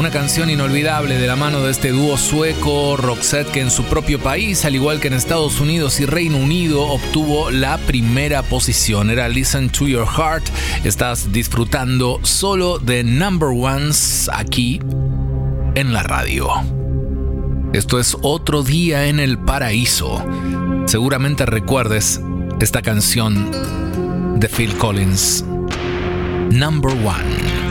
Una canción inolvidable de la mano de este dúo sueco Roxette, que en su propio país, al igual que en Estados Unidos y Reino Unido, obtuvo la primera posición. Era Listen to Your Heart. Estás disfrutando solo de Number Ones aquí en la radio. Esto es Otro Día en el Paraíso. Seguramente recuerdes esta canción de Phil Collins, Number One.